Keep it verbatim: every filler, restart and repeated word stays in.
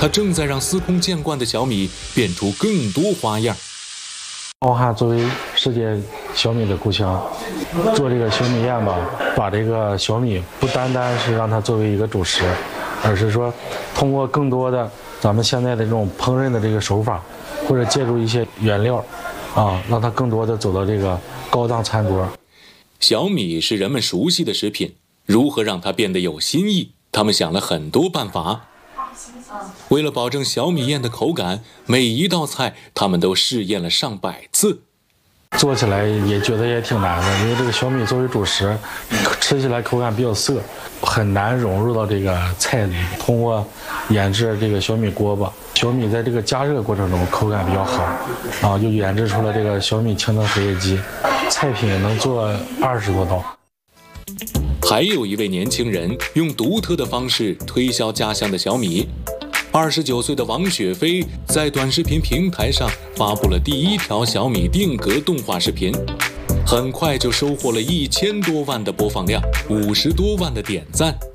他正在让司空见惯的小米变出更多花样。 武汉作为世界小米的故乡，做这个小米宴吧，把这个小米不单单是让它作为一个主食，而是说通过更多的咱们现在的这种烹饪的这个手法，或者借助一些原料啊，让它更多的走到这个高档餐桌。 小米是人们熟悉的食品，如何让它变得有新意？他们想了很多办法。为了保证小米宴的口感，每一道菜他们都试验了上百次。 做起来也觉得也挺难的，因为这个小米作为主食，吃起来口感比较涩，很难融入到这个菜里。通过研制这个小米锅巴，小米在这个加热过程中口感比较好，啊，就研制出了这个小米清蒸荷叶鸡，菜品能做二十多道。 还有一位年轻人用独特的方式推销家乡的小米。二十九岁的王雪飞在短视频平台上发布了第一条小米定格动画视频，很快就收获了一千多万的播放量，五十多万的点赞。